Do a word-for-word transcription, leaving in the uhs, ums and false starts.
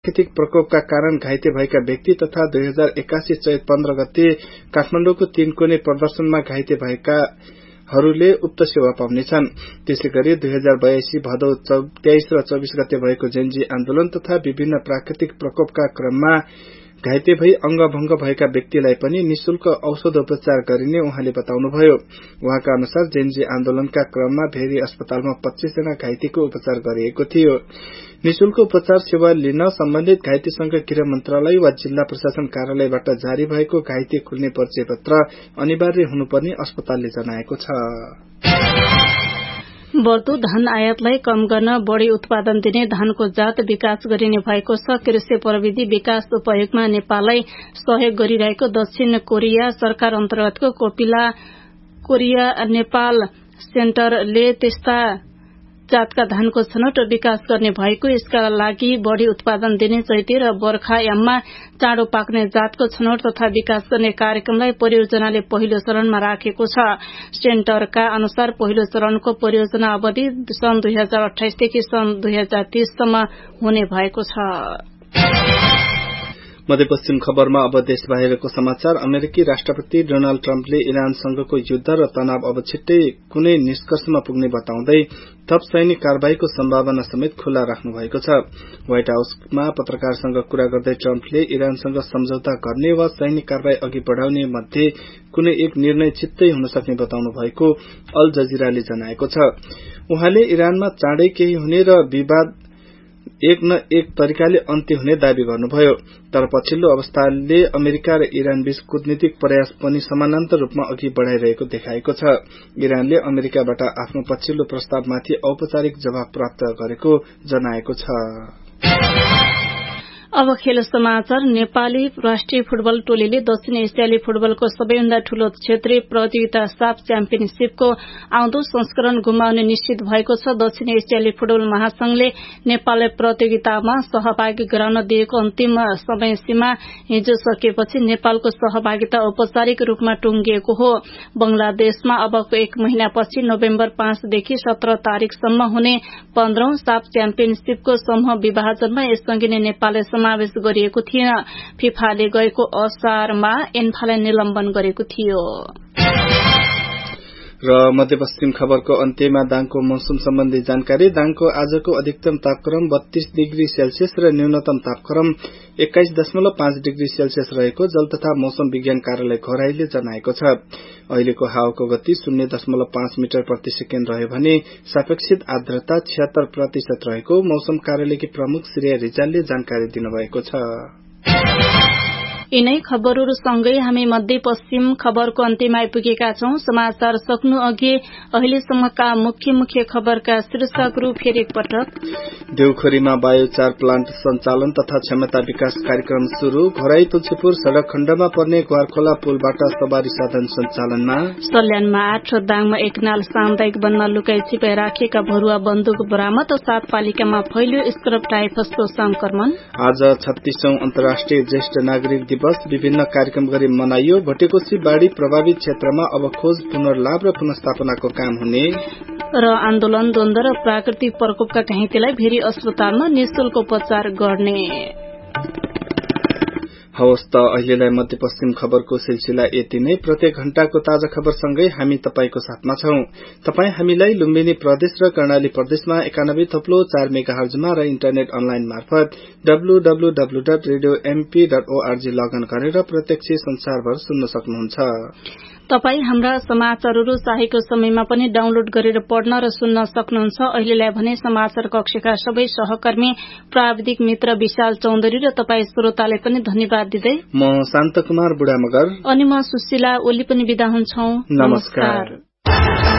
प्राकृतिक प्रकोपका कारण घाइते भएका व्यक्ति तथा दुई हजार एक्कासी चैत पन्ध्र गते काठमाडौँको तीन कोने प्रदर्शनमा घाइते भएकाहरूले उक्त सेवा पाउनेछन्। त्यसैगरी दुई हजार बयासी भदौ तेइस र चौबीस गते भएको जेनजी आन्दोलन तथा विभिन्न प्राकृतिक प्रकोपका क्रममा घाइते भई अंगभंग भएका व्यक्तिलाई पनि निशुल्क औषधोपचार गरिने उहाँले बताउनुभयो। उहाँका अनुसार जेनजी आन्दोलनका क्रममा भेरी अस्पतालमा पच्चीस जना घाइतेको उपचार गरिएको थियो। निशुल्क उपचार सेवा लिन सम्बन्धित घाइतेसँग गृह मन्त्रालय वा जिल्ला प्रशासन कार्यालयबाट जारी भएको घाइते खुल्ने परिचय पत्र अनिवार्य हुनुपर्ने अस्पतालले जनाएको छ। बढ्दो धान आयातलाई कम गर्न बढ़ी उत्पादन दिने धानको जात विकास गरिने भएको छ। कृषि प्रविधि विकास उपयोगमा नेपाललाई सहयोग गरिरहेको दक्षिण कोरिया सरकार अन्तर्गतको कोपिला कोरिया नेपाल सेन्टरले त्यस्ता जातका धानको छनौट विकास गर्ने भएको, यसका लागि बढ़ी उत्पादन दिने चैते र बर्खायाममा चाँडो पाक्ने जातको छनौट तथा विकास गर्ने कार्यक्रमलाई परियोजनाले पहिलो चरणमा राखेको छ। सेन्टरका अनुसार पहिलो चरणको परियोजना अवधि सन् दुई हजार अठाइसदेखि सन् दुई हजार तीससम्म हुने भएको छ। मध्यपश्चिम खबरमा अब देश बाहिरको समाचार। अमेरिकी राष्ट्रपति डोनाल्ड ट्रम्पले इरानसँगको युद्ध र तनाव अब छिट्टै कुनै निष्कर्षमा पुग्ने बताउँदै थप सैनिक कारवाहीको सम्भावना समेत खुला राख्नु भएको छ। व्हाइट हाउसमा पत्रकारसँग कुरा गर्दै ट्रम्पले इरानसँग सम्झौता गर्ने वा सैनिक कारवाही अघि बढ़ाउने मध्ये कुनै एक निर्णय छिट्टै हुन सक्ने बताउनु भएको अल जजिराले जनाएको छ। उहाँले इरानमा चाँडै केही हुने र विवाद एक न एक तरिकाले अन्त्य हुने दावी गर्नुभयो। तर पछिल्लो अवस्थाले अमेरिका र इरान बीच कूटनीतिक प्रयास पनि समानान्तर रूपमा अघि बढ़ाइरहेको देखाएको छ। इरानले अमेरिकाबाट आफ्नो पछिल्लो प्रस्तावमाथि औपचारिक जवाब प्राप्त गरेको जनाएको छ। अब खेल समाचार। नेपाली राष्ट्रिय फुटबल टोलीले दक्षिण एसियाली फुटबलको सबैभन्दा ठूलो क्षेत्रीय प्रतियोगिता साफ च्याम्पियनशीपको आउँदो संस्करण गुमाउने निश्चित भएको छ। दक्षिण एसियाली फुटबल महासंघले नेपाललाई प्रतियोगितामा सहभागी गराउन दिएको अन्तिम समय सीमा हिजो सकिएपछि नेपालको सहभागिता औपचारिक रूपमा टुंगिएको हो। बंगलादेशमा अबको एक महिनापछि नोभेम्बर पाँचदेखि सत्र तारीकसम्म हुने पन्ध्रौं साफ च्याम्पियनशीपको समूह विभाजनमा यससँगै नै नेपालले समावेश गरिएको थिएन। फिफाले गएको असारमा एन्फालाई निलम्बन गरेको थियो। र मध्यपश्चिम खबरको अन्त्यमा दाङको मौसम सम्बन्धी जानकारी। दाङको आजको अधिकतम तापक्रम बत्तीस डिग्री सेल्सियस र न्यूनतम तापक्रम एक्काइस दशमलव पाँच डिग्री सेल्सियस रहेको जल तथा मौसम विज्ञान कार्यालय घोराईले जनाएको छ। अहिलेको हावाको गति शून्य दशमलव पाँच मिटर प्रति सेकेण्ड रह्यो भने सापेक्षित आर्द्रता छिहत्तर प्रतिशत रहेको मौसम कार्यालयकी प्रमुख श्रेया रिजालले जानकारी दिनुभएको छ। यिनै खबरहरूसँगै हामी मध्यपश्चिम खबरको अन्त्यमा आइपुगेका छौं। समाचार सक्नु अघि अहिलेसम्मका मुख्य मुख्य खबरका शीर्षकहरू फेरि एकपटक। देउखोरीमा बायोचार प्लान्ट सञ्चालन तथा क्षमता विकास कार्यक्रम शुरू। घोराई तुलसीपुर सड़क खण्डमा पर्ने ग्वारखोला पुलबाट सवारी साधन सञ्चालनमा। सल्यानमा आठ, दाङमा एक नाल सामुदायिक वनमा लुकाई छिपाई राखेका भरुवा बन्दुक बरामद। सात पालिकामा फैलियो स्क्रब टाइफसको संक्रमण। आज छत्तीसौं अन्तर्राष्ट्रिय ज्येष्ठ नागरिक दिवस विभिन्न कार्यक्रम गरी मनाइयो। भटेकोशी बाढ़ी प्रभावित क्षेत्रमा अब खोज, पुनर्लाभ र पुनर्स्थापनाको काम हुने। र आन्दोलन, द्वन्द र प्राकृतिक प्रकोपका घाइतेलाई भेरी अस्पतालमा निशुल्क उपचार गर्ने। हवस् त अहिलेलाई मध्यपश्चिम खबरको सिलसिला यति नै। प्रत्येक घण्टाको ताजा खबरसँगै हामी तपाईको साथमा छौं। तपाई हामीलाई लुम्बिनी प्रदेश र कर्णाली प्रदेशमा एकानब्बे थप्लो चार मेगाहर्जमा र इन्टरनेट अनलाइन मार्फत W W W dot radio MP dot ORG login गरेर प्रत्यक्ष संसारभर सुन्न सक्नुहुन्छ। तपाई हाम्रा समाचारहरू चाहेको समयमा पनि डाउनलोड गरेर पढ्न र सुन्न सक्नुहुन्छ। अहिलेलाई भने समाचार कक्षका सबै सहकर्मी, प्राविधिक मित्र विशाल चौधरी र तपाई श्रोताले पनि धन्यवाद दिँदै म शान्त कुमार बुढा मगर अनि म सुशीला ओली पनि बिदा हुन्छौं। नमस्कार।